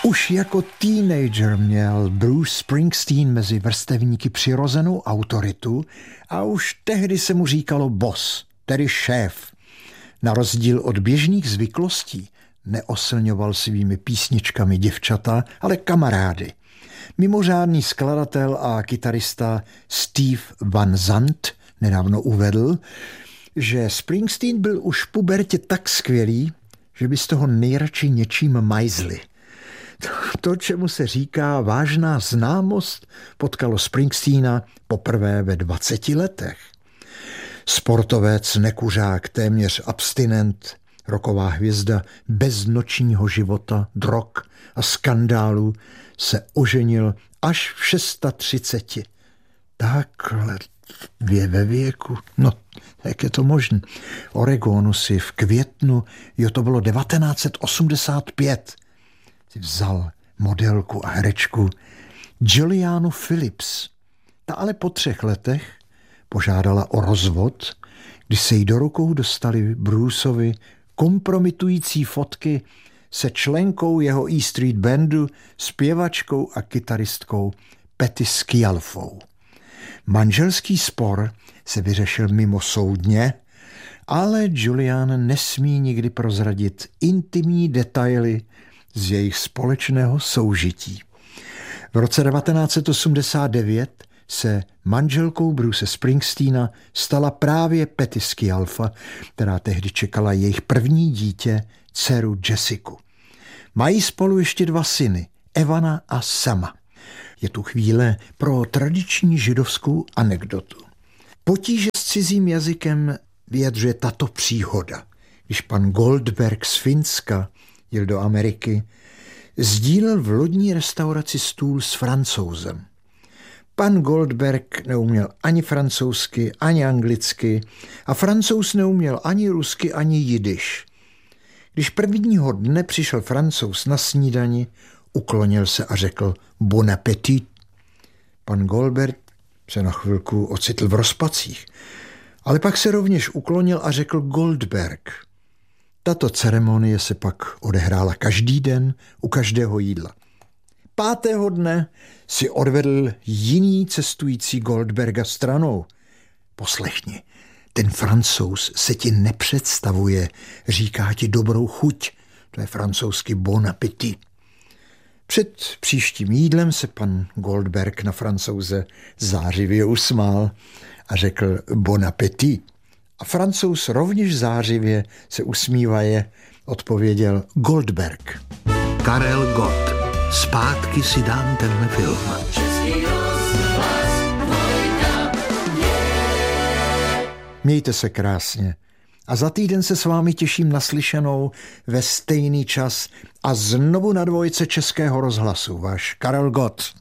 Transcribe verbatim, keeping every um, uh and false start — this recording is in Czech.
Už jako teenager měl Bruce Springsteen mezi vrstevníky přirozenou autoritu a už tehdy se mu říkalo boss, tedy šéf. Na rozdíl od běžných zvyklostí neoslňoval svými písničkami děvčata, ale kamarády. Mimořádný skladatel a kytarista Steve Van Zandt nedávno uvedl, že Springsteen byl už v pubertě tak skvělý, že by z toho nejradši něčím majzli. To, čemu se říká vážná známost, potkalo Springsteena poprvé ve dvaceti letech. Sportovec, nekuřák, téměř abstinent, rocková hvězda bez nočního života, drog a skandálů se oženil až v třiceti šesti. Takhle dvě ve věku. No, jak je to možné? Oregonu si v květnu, jo, to bylo devatenáct set osmdesát pět, si vzal modelku a herečku Julianu Phillips. Ta ale po třech letech požádala o rozvod, když se jí do rukou dostali Bruceovi kompromitující fotky se členkou jeho E Street Bandu, zpěvačkou a kytaristkou Patty Scialfou. Manželský spor se vyřešil mimosoudně, ale Julian nesmí nikdy prozradit intimní detaily z jejich společného soužití. V roce devatenáct set osmdesát devět se manželkou Bruce Springsteena stala právě Patty Scialfa, která tehdy čekala jejich první dítě, dceru Jessiku. Mají spolu ještě dva syny, Evana a Sama. Je tu chvíle pro tradiční židovskou anekdotu. Potíže s cizím jazykem vyjadřuje tato příhoda. Když pan Goldberg z Finska jel do Ameriky, sdílel v lodní restauraci stůl s Francouzem. Pan Goldberg neuměl ani francouzsky, ani anglicky a Francouz neuměl ani rusky, ani jidiš. Když prvního dne přišel Francouz na snídani, uklonil se a řekl bon appétit. Pan Goldberg se na chvilku ocitl v rozpacích, ale pak se rovněž uklonil a řekl Goldberg. Tato ceremonie se pak odehrála každý den u každého jídla. Pátého dne si odvedl jiný cestující Goldberga stranou. Poslechni, ten Francouz se ti nepředstavuje, říká ti dobrou chuť. To je francouzsky bon appétit. Před příštím jídlem se pan Goldberg na Francouze zářivě usmál a řekl bon appétit. A Francouz rovněž zářivě se usmívaje odpověděl Goldberg. Karel Gott. Zpátky si dám tenhle film. Mějte se krásně. A za týden se s vámi těším na slyšenou ve stejný čas a znovu na dvojce Českého rozhlasu. Váš Karel Gott.